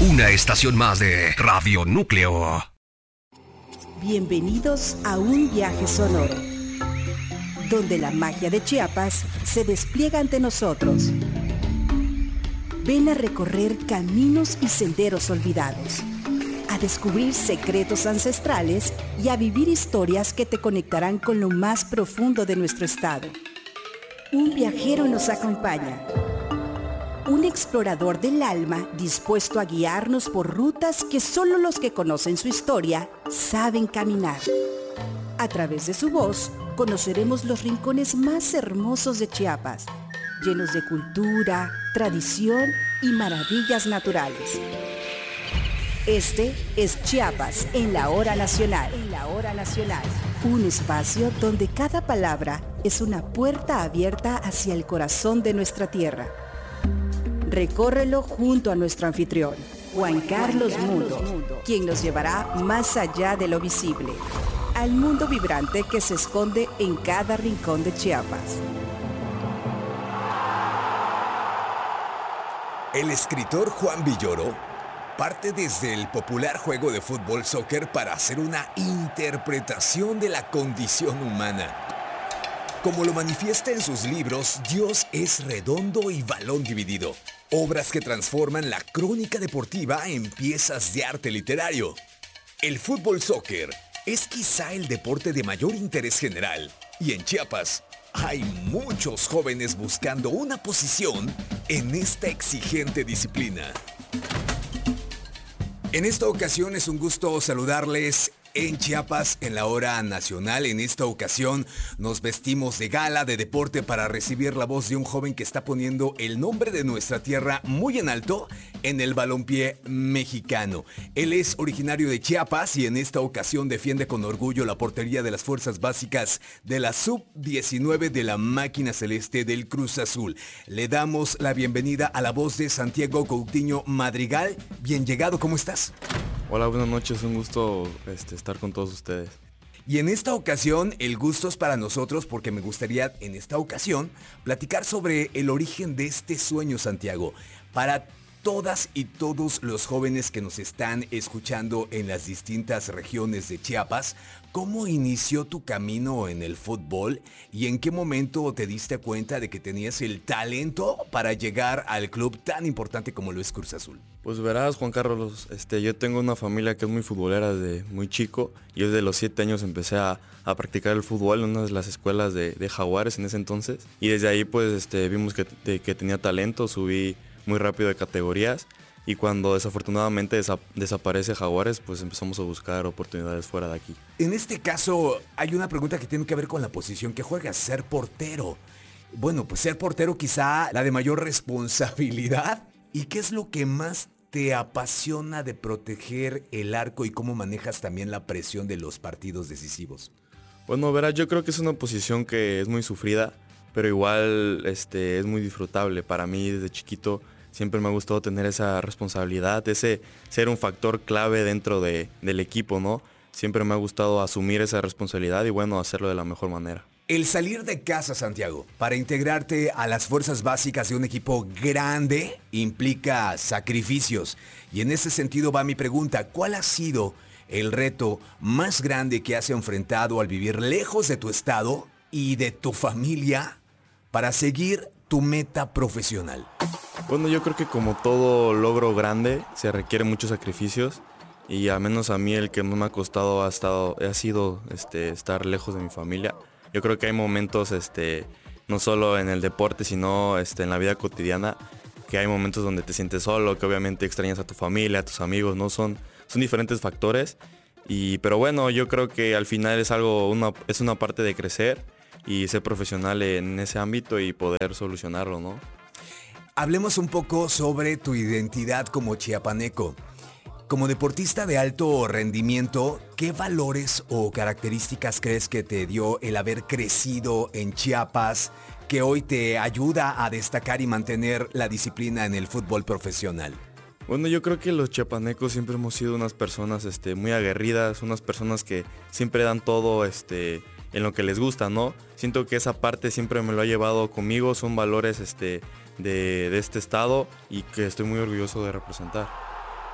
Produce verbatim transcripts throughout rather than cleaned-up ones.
Una estación más de Radio Núcleo. Bienvenidos a un viaje sonoro, donde la magia de Chiapas se despliega ante nosotros. Ven a recorrer caminos y senderos olvidados, a descubrir secretos ancestrales y a vivir historias que te conectarán con lo más profundo de nuestro estado. Un viajero nos acompaña. Un explorador del alma dispuesto a guiarnos por rutas que solo los que conocen su historia saben caminar. A través de su voz, conoceremos los rincones más hermosos de Chiapas, llenos de cultura, tradición y maravillas naturales. Este es Chiapas en la Hora Nacional. En la Hora Nacional. Un espacio donde cada palabra es una puerta abierta hacia el corazón de nuestra tierra. Recórrelo junto a nuestro anfitrión, Juan Carlos Mundo, quien nos llevará más allá de lo visible, al mundo vibrante que se esconde en cada rincón de Chiapas. El escritor Juan Villoro parte desde el popular juego de fútbol soccer para hacer una interpretación de la condición humana. Como lo manifiesta en sus libros, Dios es redondo y balón dividido. Obras que transforman la crónica deportiva en piezas de arte literario. El fútbol soccer es quizá el deporte de mayor interés general. Y en Chiapas hay muchos jóvenes buscando una posición en esta exigente disciplina. En esta ocasión es un gusto saludarles en Chiapas, en la Hora Nacional. En esta ocasión nos vestimos de gala, de deporte, para recibir la voz de un joven que está poniendo el nombre de nuestra tierra muy en alto en el balompié mexicano. Él es originario de Chiapas y en esta ocasión defiende con orgullo la portería de las fuerzas básicas de la sub diecinueve de la máquina celeste del Cruz Azul. Le damos la bienvenida a la voz de Santiago Coutinho Madrigal. Bien llegado, ¿cómo estás? Hola, buenas noches, un gusto este, estar con todos ustedes. Y en esta ocasión el gusto es para nosotros porque me gustaría en esta ocasión platicar sobre el origen de este sueño, Santiago. Para todas y todos los jóvenes que nos están escuchando en las distintas regiones de Chiapas, ¿cómo inició tu camino en el fútbol y en qué momento te diste cuenta de que tenías el talento para llegar al club tan importante como lo es Cruz Azul? Pues verás, Juan Carlos, este, yo tengo una familia que es muy futbolera desde muy chico. Yo desde los siete años empecé a, a practicar el fútbol en una de las escuelas de, de Jaguares en ese entonces. Y desde ahí pues este, vimos que, de, que tenía talento, subí muy rápido de categorías. Y cuando desafortunadamente desa- desaparece Jaguares, pues empezamos a buscar oportunidades fuera de aquí. En este caso hay una pregunta que tiene que ver con la posición que juegas, ser portero. Bueno, pues ser portero quizá la de mayor responsabilidad. ¿Y qué es lo que más te apasiona de proteger el arco y cómo manejas también la presión de los partidos decisivos? Bueno, verás, yo creo que es una posición que es muy sufrida, pero igual este, es muy disfrutable. Para mí desde chiquito siempre me ha gustado tener esa responsabilidad, ese ser un factor clave dentro de, del equipo, ¿no? Siempre me ha gustado asumir esa responsabilidad y bueno, hacerlo de la mejor manera. El salir de casa, Santiago, para integrarte a las fuerzas básicas de un equipo grande implica sacrificios. Y en ese sentido va mi pregunta, ¿cuál ha sido el reto más grande que has enfrentado al vivir lejos de tu estado y de tu familia para seguir tu meta profesional? Bueno, yo creo que como todo logro grande se requiere muchos sacrificios y al menos a mí el que no me ha costado ha, estado, ha sido este, estar lejos de mi familia. Yo creo que hay momentos, este, no solo en el deporte, sino este, en la vida cotidiana, que hay momentos donde te sientes solo, que obviamente extrañas a tu familia, a tus amigos, ¿no? Son, son diferentes factores. Y, pero bueno, yo creo que al final es algo, una, es una parte de crecer y ser profesional en ese ámbito y poder solucionarlo, ¿no? Hablemos un poco sobre tu identidad como chiapaneco. Como deportista de alto rendimiento, ¿qué valores o características crees que te dio el haber crecido en Chiapas, que hoy te ayuda a destacar y mantener la disciplina en el fútbol profesional? Bueno, yo creo que los chiapanecos siempre hemos sido unas personas este, muy aguerridas, unas personas que siempre dan todo este, en lo que les gusta, ¿no? Siento que esa parte siempre me lo ha llevado conmigo, son valores este, de, de este estado y que estoy muy orgulloso de representar.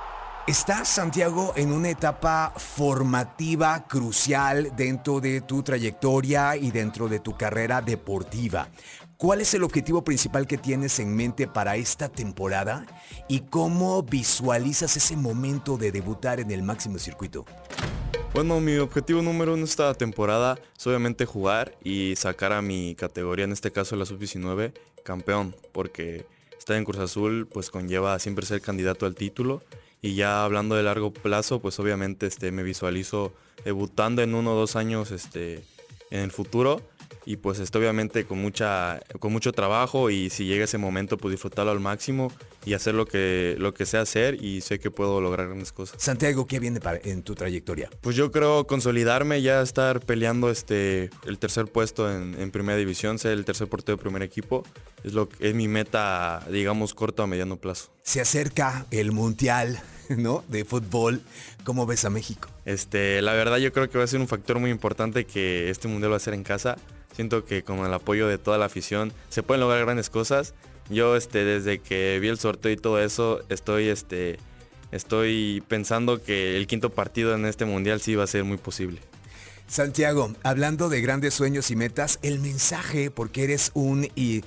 Estás, Santiago, en una etapa formativa crucial dentro de tu trayectoria y dentro de tu carrera deportiva. ¿Cuál es el objetivo principal que tienes en mente para esta temporada y cómo visualizas ese momento de debutar en el máximo circuito? Bueno, mi objetivo número uno esta temporada es obviamente jugar y sacar a mi categoría, en este caso la sub diecinueve, campeón, porque estar en Cruz Azul pues conlleva siempre ser candidato al título. Y ya hablando de largo plazo, pues obviamente este, me visualizo debutando en uno o dos años este, en el futuro. Y pues estoy obviamente con, mucha, con mucho trabajo y si llega ese momento pues disfrutarlo al máximo y hacer lo que, lo que sé hacer y sé que puedo lograr grandes cosas. Santiago, ¿qué viene para, en tu trayectoria? Pues yo creo consolidarme, ya estar peleando este, el tercer puesto en, en primera división, ser el tercer portero de primer equipo. Es, lo, es mi meta, digamos, corto a mediano plazo. Se acerca el Mundial, ¿no?, de fútbol. ¿Cómo ves a México? Este, la verdad yo creo que va a ser un factor muy importante que este Mundial va a ser en casa. Siento que con el apoyo de toda la afición se pueden lograr grandes cosas. Yo este, desde que vi el sorteo y todo eso, estoy, este, estoy pensando que el quinto partido en este Mundial sí va a ser muy posible. Santiago, hablando de grandes sueños y metas, el mensaje, porque eres un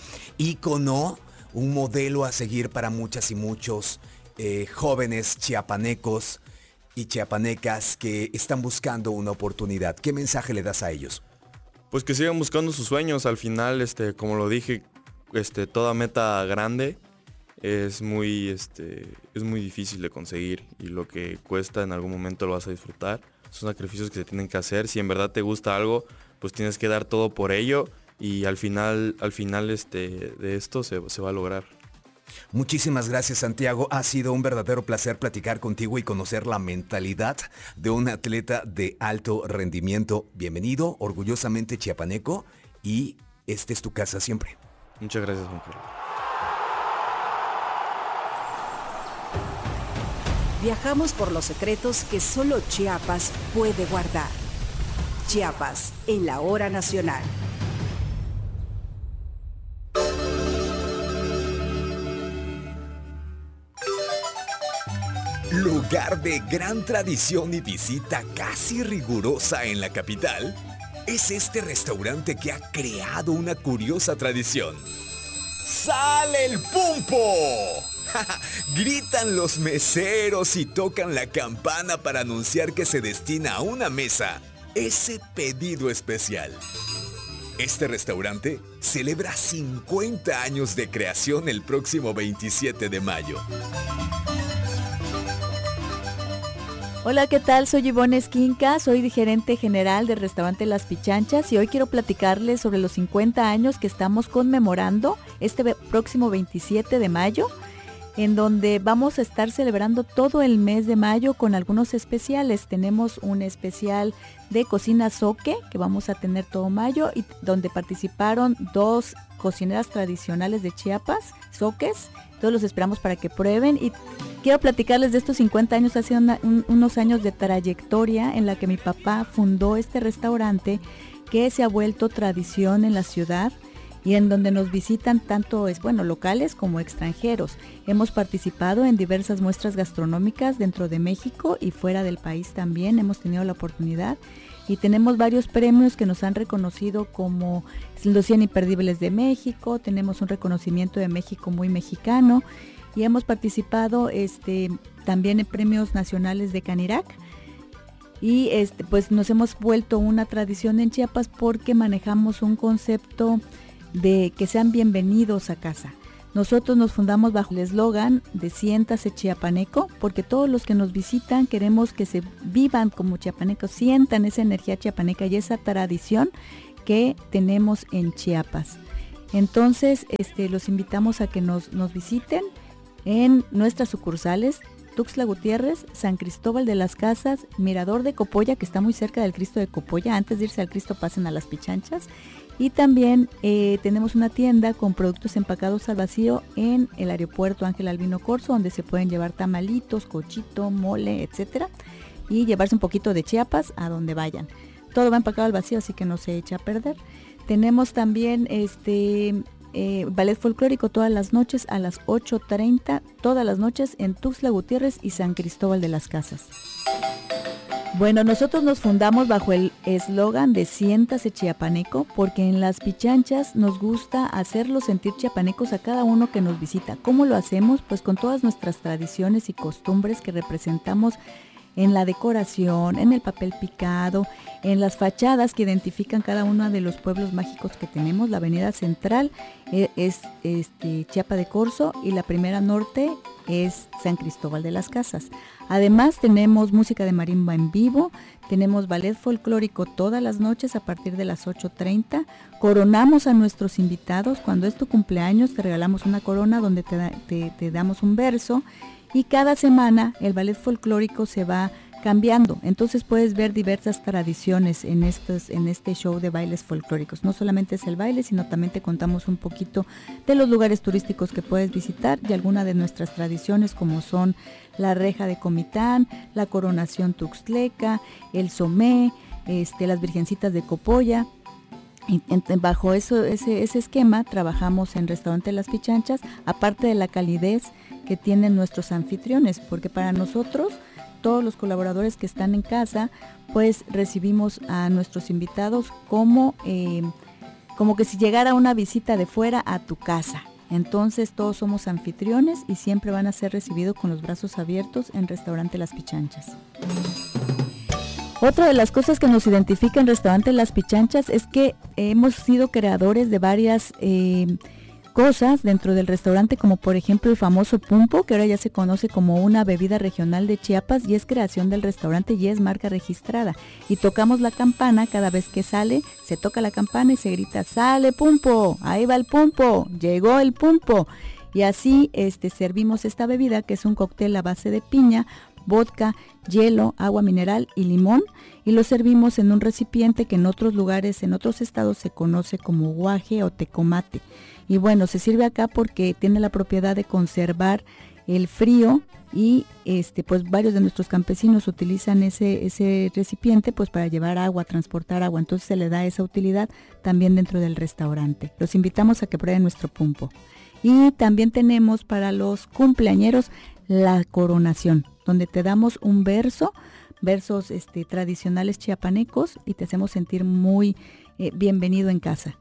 ícono, un modelo a seguir para muchas y muchos eh, jóvenes chiapanecos y chiapanecas que están buscando una oportunidad. ¿Qué mensaje le das a ellos? Pues que sigan buscando sus sueños. Al final, este, como lo dije, este, toda meta grande es muy, este, es muy difícil de conseguir y lo que cuesta en algún momento lo vas a disfrutar. Son sacrificios que se tienen que hacer. Si en verdad te gusta algo, pues tienes que dar todo por ello y al final, al final este, de esto se, se va a lograr. Muchísimas gracias, Santiago. Ha sido un verdadero placer platicar contigo y conocer la mentalidad de un atleta de alto rendimiento. Bienvenido, orgullosamente chiapaneco, y esta es tu casa siempre. Muchas gracias, Juan Carlos. Viajamos por los secretos que solo Chiapas puede guardar. Chiapas, en la hora nacional. Lugar de gran tradición y visita casi rigurosa en la capital, es este restaurante que ha creado una curiosa tradición. ¡Sale el pumpo! Gritan los meseros y tocan la campana para anunciar que se destina a una mesa ese pedido especial. Este restaurante celebra cincuenta años de creación el próximo veintisiete de mayo. Hola, ¿qué tal? Soy Ivonne Esquinca, soy gerente general del restaurante Las Pichanchas y hoy quiero platicarles sobre los cincuenta años que estamos conmemorando este próximo veintisiete de mayo, en donde vamos a estar celebrando todo el mes de mayo con algunos especiales. Tenemos un especial de cocina zoque que vamos a tener todo mayo y donde participaron dos cocineras tradicionales de Chiapas, zoques. Todos los esperamos para que prueben y quiero platicarles de estos cincuenta años, hace una, un, unos años de trayectoria en la que mi papá fundó este restaurante que se ha vuelto tradición en la ciudad y en donde nos visitan tanto es bueno locales como extranjeros. Hemos participado en diversas muestras gastronómicas dentro de México y fuera del país también hemos tenido la oportunidad y tenemos varios premios que nos han reconocido como los cien imperdibles de México, tenemos un reconocimiento de México muy mexicano y hemos participado este, también en premios nacionales de Canirac. Y este, pues nos hemos vuelto una tradición en Chiapas porque manejamos un concepto de que sean bienvenidos a casa. Nosotros nos fundamos bajo el eslogan de Siéntase Chiapaneco, porque todos los que nos visitan queremos que se vivan como chiapanecos, sientan esa energía chiapaneca y esa tradición que tenemos en Chiapas. Entonces, este, los invitamos a que nos, nos visiten en nuestras sucursales, Tuxtla Gutiérrez, San Cristóbal de las Casas, Mirador de Copolla, que está muy cerca del Cristo de Copolla. Antes de irse al Cristo pasen a Las Pichanchas. Y también eh, tenemos una tienda con productos empacados al vacío en el aeropuerto Ángel Albino Corzo, donde se pueden llevar tamalitos, cochito, mole, etcétera, y llevarse un poquito de Chiapas a donde vayan. Todo va empacado al vacío, así que no se echa a perder. Tenemos también este eh, ballet folclórico todas las noches a las ocho treinta, todas las noches en Tuxtla Gutiérrez y San Cristóbal de las Casas. Bueno, nosotros nos fundamos bajo el eslogan de Siéntase Chiapaneco, porque en las pichanchas nos gusta hacerlos sentir chiapanecos a cada uno que nos visita. ¿Cómo lo hacemos? Pues con todas nuestras tradiciones y costumbres que representamos en la decoración, en el papel picado, en las fachadas que identifican cada uno de los pueblos mágicos que tenemos. La avenida central es, es este, Chiapa de Corzo y la primera norte es San Cristóbal de las Casas. Además tenemos música de marimba en vivo, tenemos ballet folclórico todas las noches a partir de las ocho treinta, coronamos a nuestros invitados. Cuando es tu cumpleaños te regalamos una corona donde te, da, te, te damos un verso, y cada semana el ballet folclórico se va cambiando, entonces puedes ver diversas tradiciones en estos, en este show de bailes folclóricos. No solamente es el baile, sino también te contamos un poquito de los lugares turísticos que puedes visitar y algunas de nuestras tradiciones, como son la reja de Comitán, la coronación tuxtleca, el somé, este, las virgencitas de Copolla. Y en, bajo eso, ese, ese esquema trabajamos en Restaurante Las Pichanchas, aparte de la calidez que tienen nuestros anfitriones, porque para nosotros, todos los colaboradores que están en casa, pues recibimos a nuestros invitados como, eh, como que si llegara una visita de fuera a tu casa. Entonces todos somos anfitriones y siempre van a ser recibidos con los brazos abiertos en Restaurante Las Pichanchas. Otra de las cosas que nos identifica en Restaurante Las Pichanchas es que hemos sido creadores de varias eh, cosas dentro del restaurante, como por ejemplo el famoso pumpo, que ahora ya se conoce como una bebida regional de Chiapas y es creación del restaurante y es marca registrada. Y tocamos la campana cada vez que sale, se toca la campana y se grita: ¡sale pumpo! ¡Ahí va el pumpo! ¡Llegó el pumpo! Y así este, servimos esta bebida, que es un cóctel a base de piña, vodka, hielo, agua mineral y limón, y lo servimos en un recipiente que en otros lugares, en otros estados se conoce como guaje o tecomate. Y bueno, se sirve acá porque tiene la propiedad de conservar el frío y este pues varios de nuestros campesinos utilizan ese, ese recipiente pues para llevar agua, transportar agua, entonces se le da esa utilidad también dentro del restaurante. Los invitamos a que prueben nuestro pumpo. Y también tenemos para los cumpleañeros la coronación, donde te damos un verso, versos este, tradicionales chiapanecos, y te hacemos sentir muy eh, bienvenido en casa.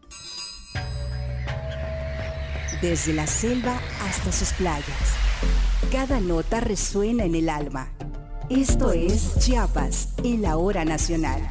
Desde la selva hasta sus playas, cada nota resuena en el alma. Esto es Chiapas en la hora nacional.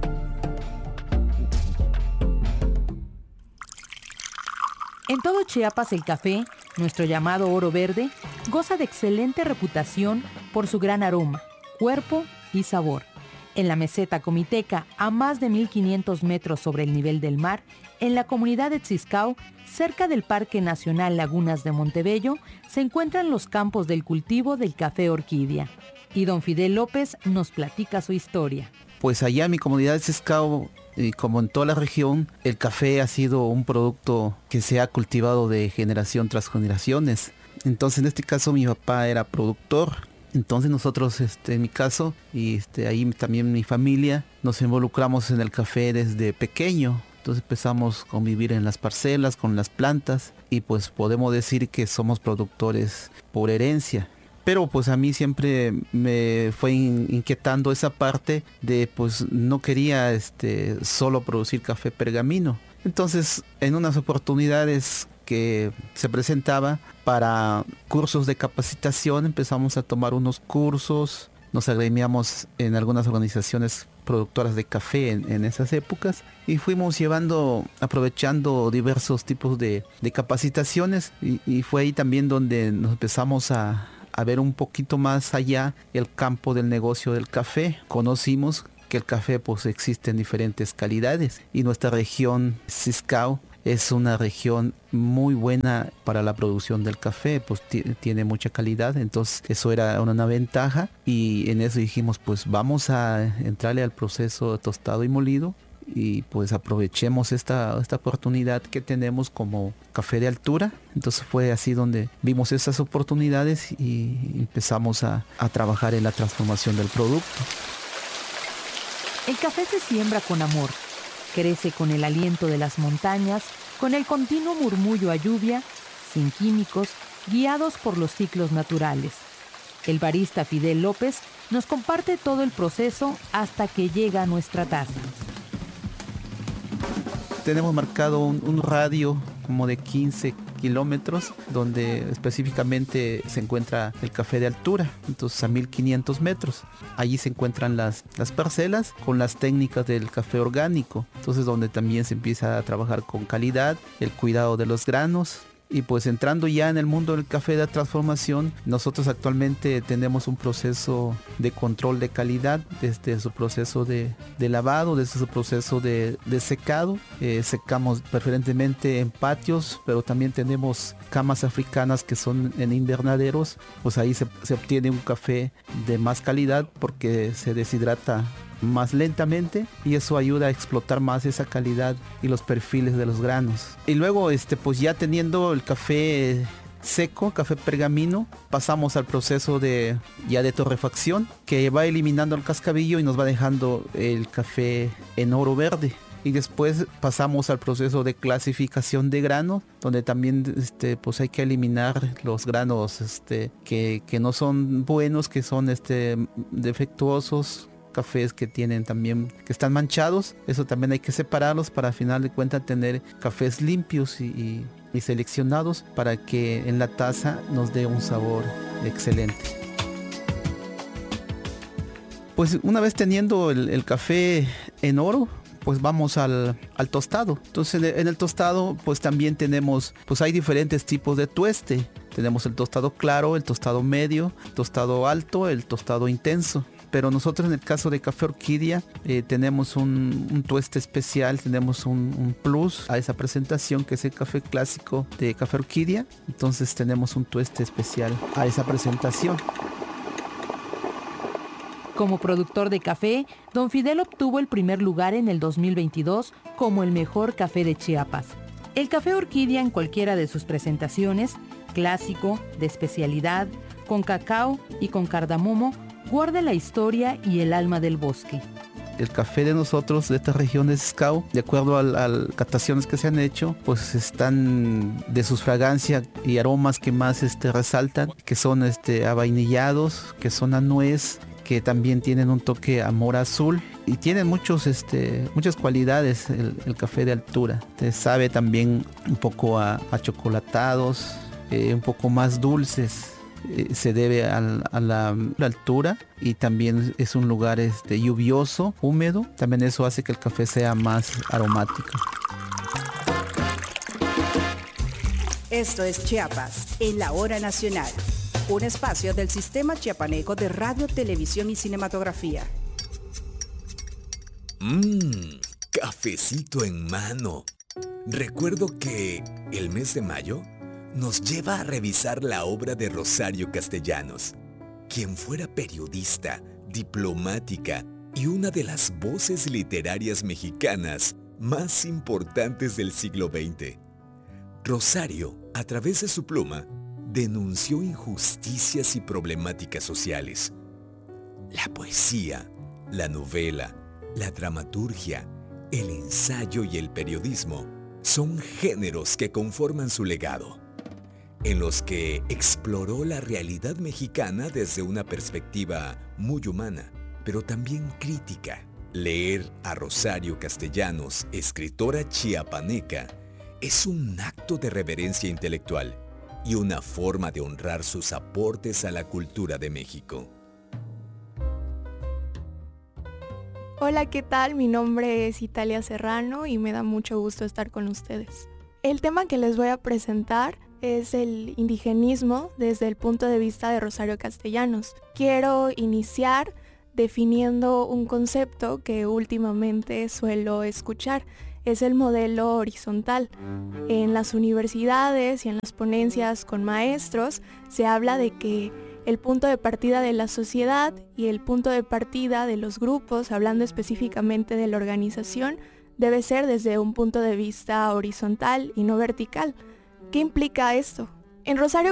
En todo Chiapas el café, nuestro llamado oro verde, goza de excelente reputación por su gran aroma, cuerpo y sabor. En la meseta comiteca, a más de mil quinientos metros sobre el nivel del mar, en la comunidad de Tziscau, cerca del Parque Nacional Lagunas de Montebello, se encuentran los campos del cultivo del café orquídea. Y don Fidel López nos platica su historia. Pues allá en mi comunidad de Tziscau, y como en toda la región, el café ha sido un producto que se ha cultivado de generación tras generaciones. Entonces en este caso mi papá era productor. Entonces nosotros, este, en mi caso, y este, ahí también mi familia, nos involucramos en el café desde pequeño. Entonces empezamos a convivir en las parcelas, con las plantas, y pues podemos decir que somos productores por herencia. Pero pues a mí siempre me fue inquietando esa parte de pues no quería este, solo producir café pergamino. Entonces en unas oportunidades que se presentaba para cursos de capacitación empezamos a tomar unos cursos, nos agremiamos en algunas organizaciones productoras de café en, en esas épocas y fuimos llevando, aprovechando diversos tipos de, de capacitaciones y, y fue ahí también donde nos empezamos a a ver un poquito más allá el campo del negocio del café. Conocimos que el café pues existe en diferentes calidades y nuestra región Tziscau es una región muy buena para la producción del café, pues t- tiene mucha calidad, entonces eso era una, una ventaja y en eso dijimos pues vamos a entrarle al proceso de tostado y molido y pues aprovechemos esta, esta oportunidad que tenemos como café de altura. Entonces fue así donde vimos esas oportunidades y empezamos a, a trabajar en la transformación del producto. El café se siembra con amor, crece con el aliento de las montañas, con el continuo murmullo a lluvia, sin químicos, guiados por los ciclos naturales. El barista Fidel López nos comparte todo el proceso hasta que llega a nuestra taza. Tenemos marcado un, un radio como de quince kilómetros, donde específicamente se encuentra el café de altura, entonces a mil quinientos metros. Allí se encuentran las, las parcelas con las técnicas del café orgánico, entonces donde también se empieza a trabajar con calidad, el cuidado de los granos. Y pues entrando ya en el mundo del café de transformación, nosotros actualmente tenemos un proceso de control de calidad desde su proceso de, de lavado, desde su proceso de, de secado. Eh, secamos preferentemente en patios, pero también tenemos camas africanas que son en invernaderos. Pues ahí se, se obtiene un café de más calidad porque se deshidrata más lentamente y eso ayuda a explotar más esa calidad y los perfiles de los granos. Y luego este pues ya teniendo el café seco, café pergamino, pasamos al proceso de ya de torrefacción, que va eliminando el cascabillo y nos va dejando el café en oro verde. Y después pasamos al proceso de clasificación de grano, donde también este, pues hay que eliminar los granos este, que, que no son buenos, que son este, defectuosos, cafés que tienen también, que están manchados. Eso también hay que separarlos para al final de cuentas tener cafés limpios y, y, y seleccionados para que en la taza nos dé un sabor excelente. Pues una vez teniendo el, el café en oro, pues vamos al, al tostado. Entonces en el tostado pues también tenemos, pues hay diferentes tipos de tueste. Tenemos el tostado claro, el tostado medio, el tostado alto, el tostado intenso. Pero nosotros en el caso de Café Orquídea eh, tenemos un, un tueste especial, tenemos un, un plus a esa presentación que es el café clásico de Café Orquídea. Entonces tenemos un tueste especial a esa presentación. Como productor de café, don Fidel obtuvo el primer lugar en el dos mil veintidós como el mejor café de Chiapas. El Café Orquídea en cualquiera de sus presentaciones, clásico, de especialidad, con cacao y con cardamomo, guarda la historia y el alma del bosque. El café de nosotros, de esta región de Sescao, de acuerdo a las cataciones que se han hecho, pues están de sus fragancias y aromas que más este, resaltan, que son este, avainillados, que son a nuez, que también tienen un toque a mora azul y tienen muchos, este, muchas cualidades el, el café de altura. Te sabe también un poco a, a chocolatados, eh, un poco más dulces. Eh, se debe al, a la, la altura y también es un lugar este, lluvioso, húmedo. También eso hace que el café sea más aromático. Esto es Chiapas, en la hora nacional. Un espacio del Sistema Chiapaneco de Radio, Televisión y Cinematografía. Mmm, cafecito en mano. Recuerdo que el mes de mayo nos lleva a revisar la obra de Rosario Castellanos, quien fuera periodista, diplomática y una de las voces literarias mexicanas más importantes del siglo veinte. Rosario, a través de su pluma, denunció injusticias y problemáticas sociales. La poesía, la novela, la dramaturgia, el ensayo y el periodismo son géneros que conforman su legado, en los que exploró la realidad mexicana desde una perspectiva muy humana, pero también crítica. Leer a Rosario Castellanos, escritora chiapaneca, es un acto de reverencia intelectual y una forma de honrar sus aportes a la cultura de México. Hola, ¿qué tal? Mi nombre es Italia Serrano y me da mucho gusto estar con ustedes. El tema que les voy a presentar es el indigenismo desde el punto de vista de Rosario Castellanos. Quiero iniciar definiendo un concepto que últimamente suelo escuchar. Es el modelo horizontal. En las universidades y en las ponencias con maestros se habla de que el punto de partida de la sociedad y el punto de partida de los grupos, hablando específicamente de la organización, debe ser desde un punto de vista horizontal y no vertical. ¿Qué implica esto? En Rosario